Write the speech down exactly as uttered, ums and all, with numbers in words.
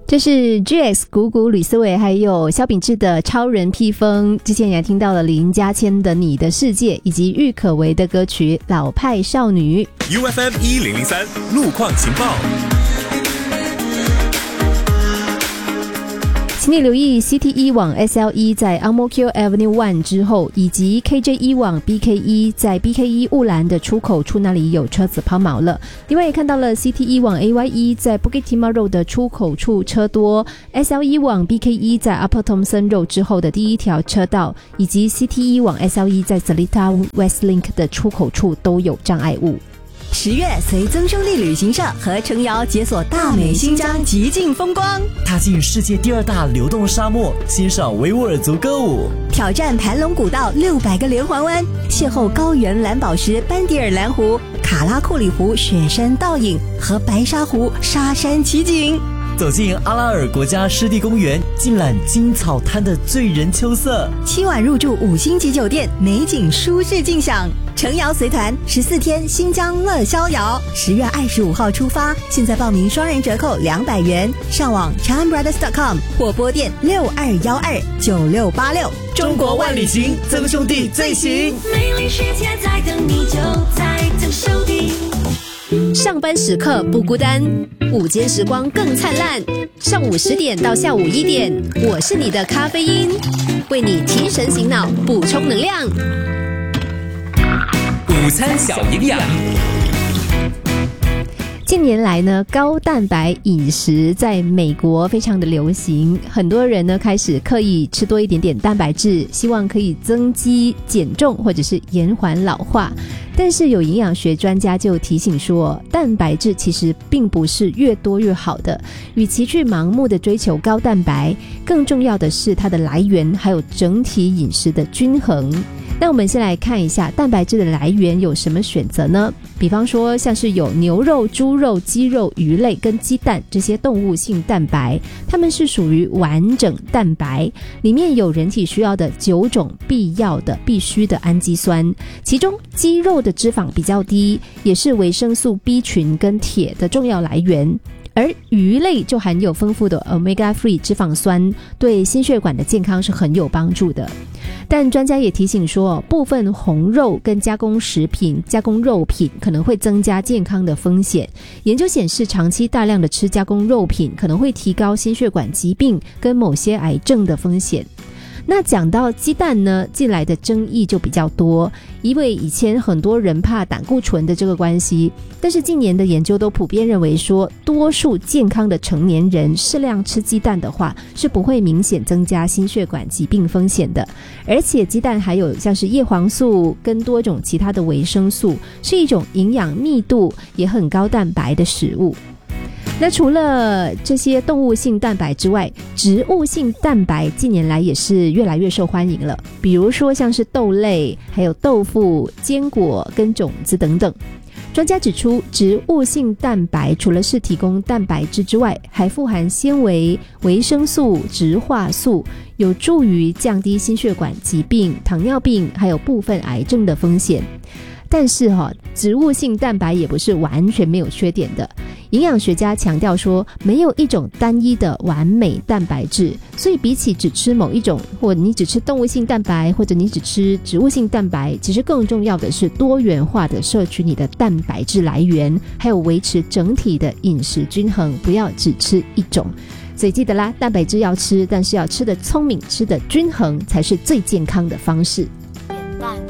这是 G X 谷谷吕思维还有萧秉治的超人披风，之前也听到了林嘉谦的你的世界，以及郁可唯的歌曲老派少女。 U F M 一零零三路况情报。 请你留意 C T E 往 S L E 在 Ang Mo Kio Avenue 一之后，以及 K J E 往 B K E 在 B K E 雾兰的出口处那里有车子抛锚了。另外也看到了 C T E 往 A Y E 在 Bukit Timah Road 的出口处车多， S L E 往 B K E 在 Upper Thomson Road 之后的第一条车道，以及 C T E 往 S L E 在 Seletar Westlink 的出口处都有障碍物。 十月随曾兄弟旅行社和程瑶解锁大美新疆极尽风光， 踏进世界第二大流动沙漠，欣赏维吾尔族歌舞， 挑战盘龙古道六百个连环弯，邂逅高原蓝宝石班迪尔蓝湖、卡拉库里湖雪山倒影和白沙湖沙山奇景， 走进阿拉尔国家湿地公园，尽览金草滩的醉人秋色， 七晚入住五星级酒店，美景舒适尽享。程瑶随团十四天新疆乐逍遥，十月二十五号出发，现在报名双人折扣两百元，上网 charm brothers dot com 或拨电六二一二九六八六。 中国万里行，曾兄弟最行。 美丽世界在等你，就在曾兄弟。 上班时刻不孤单，午间时光更灿烂。上午十点到下午一点，我是你的咖啡因，为你提神醒脑，补充能量。 午餐小营养。 近年来呢，高蛋白饮食在美国非常的流行，很多人呢开始刻意吃多一点点蛋白质，希望可以增肌减重或者是延缓老化。但是有营养学专家就提醒说，蛋白质其实并不是越多越好的，与其去盲目的追求高蛋白，更重要的是它的来源还有整体饮食的均衡。那我们先来看一下蛋白质的来源有什么选择呢？比方说像是有牛肉、猪肉、鸡肉、鱼类跟鸡蛋这些动物性蛋白，它们是属于完整蛋白，里面有人体需要的九种必要的必须的氨基酸，其中鸡肉的脂肪比较低，也是维生素 B 群跟铁的重要来源。而鱼类就含有丰富的 omega 三 脂肪酸，对心血管的健康是很有帮助的。但专家也提醒说，部分红肉跟加工食品、加工肉品可能会增加健康的风险。研究显示，长期大量的吃加工肉品可能会提高心血管疾病跟某些癌症的风险。那讲到鸡蛋呢，近来的争议就比较多，因为以前很多人怕胆固醇的这个关系，但是近年的研究都普遍认为说，多数健康的成年人适量吃鸡蛋的话，是不会明显增加心血管疾病风险的。而且鸡蛋还有像是叶黄素跟多种其他的维生素，是一种营养密度也很高蛋白的食物。那除了这些动物性蛋白之外，植物性蛋白近年来也是越来越受欢迎了，比如说像是豆类，还有豆腐、坚果跟种子等等。专家指出，植物性蛋白除了是提供蛋白质之外，还富含纤维、维生素、植化素，有助于降低心血管疾病、糖尿病还有部分癌症的风险。但是、哦、植物性蛋白也不是完全没有缺点的。营养学家强调说，没有一种单一的完美蛋白质，所以比起只吃某一种，或你只吃动物性蛋白，或者你只吃植物性蛋白，其实更重要的是多元化的摄取你的蛋白质来源，还有维持整体的饮食均衡，不要只吃一种。所以记得啦，蛋白质要吃，但是要吃得聪明，吃得均衡，才是最健康的方式。